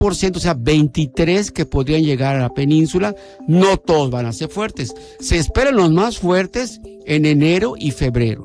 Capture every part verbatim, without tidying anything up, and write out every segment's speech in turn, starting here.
por ciento, o sea, veintitrés que podrían llegar a la península. No todos van a ser fuertes. Se esperan los más fuertes en enero y febrero.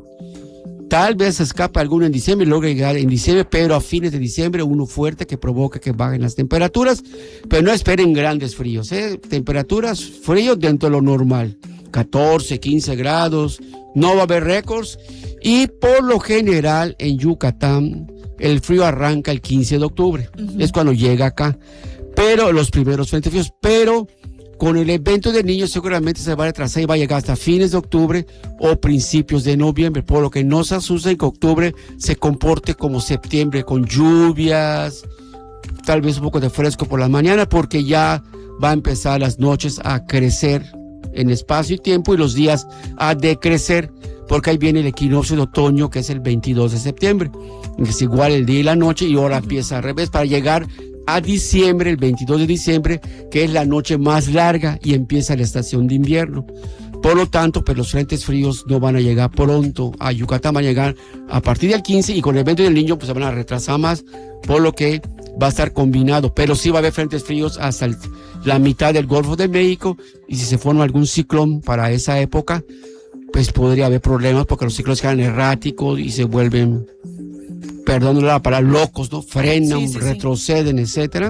Tal vez escape alguno en diciembre y logre llegar en diciembre, pero a fines de diciembre uno fuerte que provoca que bajen las temperaturas. Pero no esperen grandes fríos, ¿eh? Temperaturas fríos dentro de lo normal. catorce, quince grados, no va a haber récords. Y por lo general en Yucatán el frío arranca el quince de octubre. Uh-huh. Es cuando llega acá. Pero los primeros frentes fríos, pero con el evento del niño seguramente se va a retrasar y va a llegar hasta fines de octubre o principios de noviembre, por lo que no se asusten que octubre se comporte como septiembre, con lluvias, tal vez un poco de fresco por la mañana, porque ya va a empezar las noches a crecer en espacio y tiempo y los días a decrecer, porque ahí viene el equinoccio de otoño, que es el veintidós de septiembre, es igual el día y la noche, y ahora empieza al revés para llegar a diciembre, el veintidós de diciembre, que es la noche más larga y empieza la estación de invierno. Por lo tanto, pues los frentes fríos no van a llegar pronto a Yucatán, van a llegar a partir del quince y con el evento del niño pues se van a retrasar más, por lo que va a estar combinado, pero sí va a haber frentes fríos hasta el, la mitad del Golfo de México, y si se forma algún ciclón para esa época, pues podría haber problemas porque los ciclones quedan erráticos y se vuelven, perdón la palabra, locos, ¿no? Frenan, sí, sí, retroceden, sí. etcétera.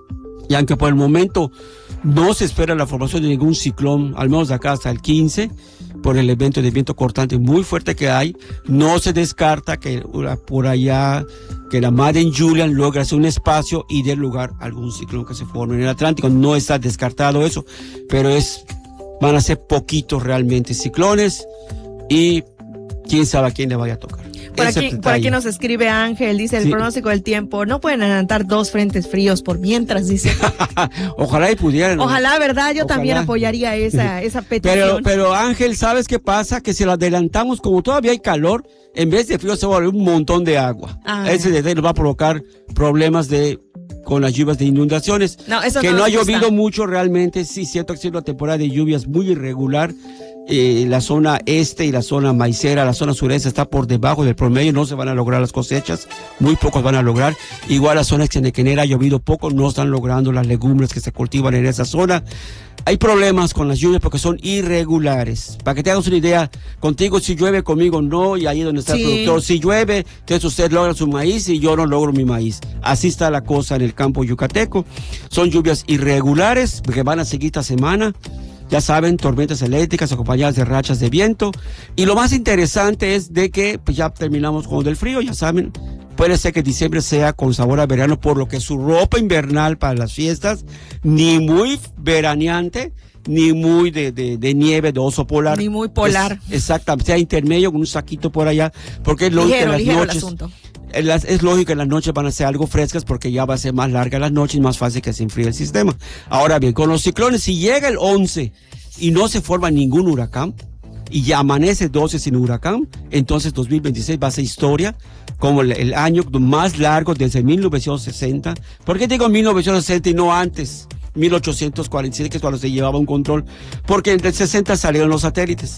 Y aunque por el momento no se espera la formación de ningún ciclón, al menos de acá hasta el quince, por el evento de viento cortante muy fuerte que hay, no se descarta que por allá, que la Madden Julian logre hacer un espacio y dé lugar a algún ciclón que se forme en el Atlántico. No está descartado eso, pero es, van a ser poquitos realmente ciclones y quién sabe a quién le vaya a tocar. Por aquí, por aquí nos escribe Ángel, dice el sí. pronóstico del tiempo, no pueden adelantar dos frentes fríos por mientras, dice. Ojalá y pudieran. Ojalá, ¿verdad? Yo Ojalá. también apoyaría esa, esa petición. Pero, pero Ángel, ¿sabes qué pasa? Que si lo adelantamos, como todavía hay calor, en vez de frío se va a volver un montón de agua. Ah. Ese de nos va a provocar problemas de con las lluvias de inundaciones. No, eso que no, no ha llovido gusta. mucho realmente, sí, cierto que ha sido una temporada de lluvias muy irregular. Eh, la zona este y la zona maicera, la zona sureste está por debajo del promedio, no se van a lograr las cosechas, muy pocos van a lograr. Igual la zona exenequenera ha llovido poco, no están logrando las legumbres que se cultivan en esa zona. Hay problemas con las lluvias porque son irregulares. Para que te hagas una idea, contigo si llueve, conmigo no, y ahí es donde está sí. el productor. Si llueve, entonces usted logra su maíz y yo no logro mi maíz. Así está la cosa en el campo yucateco. Son lluvias irregulares que van a seguir esta semana. Ya saben, tormentas eléctricas acompañadas de rachas de viento. Y lo más interesante es de que pues ya terminamos con el frío, ya saben. Puede ser que diciembre sea con sabor a verano, por lo que su ropa invernal para las fiestas, ni muy veraneante, ni muy de, de, de nieve, de oso polar. Ni muy polar. Es, exactamente, sea intermedio con un saquito por allá, porque es lógico que las noches... Es, es lógico que las noches van a ser algo frescas porque ya va a ser más larga las noches y más fácil que se enfríe el sistema. Ahora bien, con los ciclones, si llega el once y no se forma ningún huracán y ya amanece doce sin huracán, entonces dos mil veintiséis va a ser historia como el, el año más largo desde mil novecientos sesenta. ¿Por qué digo mil novecientos sesenta y no antes? mil ochocientos cuarenta y siete, que es cuando se llevaba un control, porque en el sesenta salieron los satélites.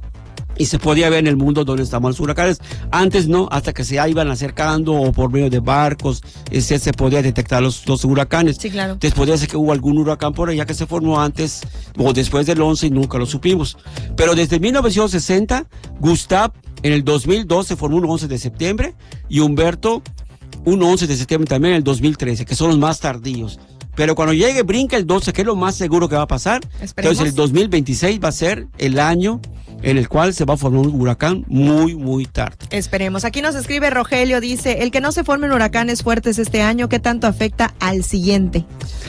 Y se podía ver en el mundo dónde estaban los huracanes. Antes no, hasta que se iban acercando o por medio de barcos, ese, se podía detectar los, los huracanes. Sí, claro. Entonces podría ser que hubo algún huracán por allá que se formó antes o después del once y nunca lo supimos. Pero desde mil novecientos sesenta, Gustav en el dos mil dos se formó un once de septiembre y Humberto un once de septiembre también en el dos mil trece, que son los más tardíos. Pero cuando llegue, brinca el doce, que es lo más seguro que va a pasar. Esperemos. Entonces el dos mil veintiséis va a ser el año en el cual se va a formar un huracán muy, muy tarde. Esperemos. Aquí nos escribe Rogelio, dice, el que no se formen huracanes fuertes este año, ¿qué tanto afecta al siguiente?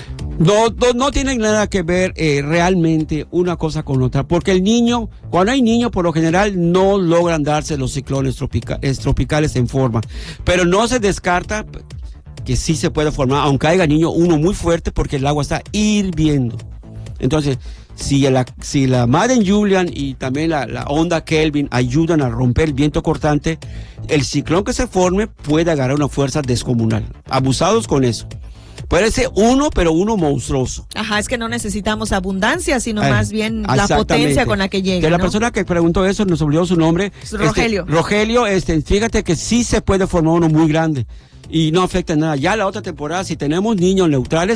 No, no, no tienen nada que ver eh, realmente una cosa con otra, porque el niño, cuando hay niños, por lo general no logran darse los ciclones tropica, tropicales en forma, pero no se descarta que sí se puede formar, aunque haya niño, uno muy fuerte, porque el agua está hirviendo. Entonces, si la, si la Madden Julian y también la, la onda Kelvin ayudan a romper el viento cortante, el ciclón que se forme puede agarrar una fuerza descomunal. Abusados con eso. Puede ser uno, pero uno monstruoso. Ajá, es que no necesitamos abundancia, sino eh, más bien la potencia con la que llega. Que la ¿no? persona que preguntó eso, nos olvidó su nombre. Rogelio. Este, Rogelio, este, fíjate que sí se puede formar uno muy grande. y no afecta nada. Ya la otra temporada, si tenemos niños neutrales,